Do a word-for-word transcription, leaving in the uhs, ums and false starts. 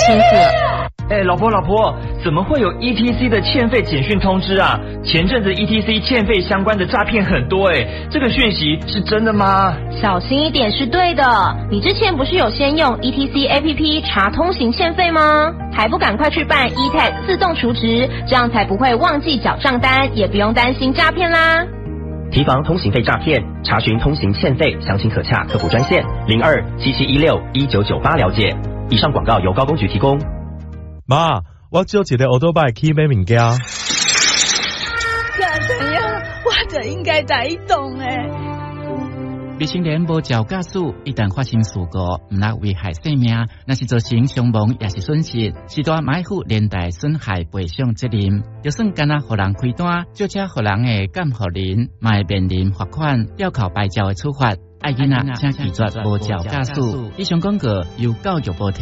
心死了。 哎，老婆老婆，怎么会有 E T C 的欠费简讯通知啊？前阵子 E T C 欠费相关的诈骗很多哎，这个讯息是真的吗？ 小心一点是对的。你之前不是有先用 E T C A P P 查通行欠费吗？还不赶快去办 E T A G 自动储值，这样才不会忘记缴账单，也不用担心诈骗啦。 提防通行费诈骗，查询通行欠费详情可洽客服专线零二七七一六一九九八了解。以上广告由高工局提供。 妈，我借一个奥多拜去买物件。 干怎样？我就应该带伊动诶。 未成年无照驾驶，一旦发生事故，唔能危害生命，若是造成伤亡也是损失，是大买负连带损害赔偿责任。就算干那互人开单，就车互人的监护人，嘛会面临罚款、吊扣牌照的处罚。爱囡仔请记住无照驾驶。以上广告由教育部提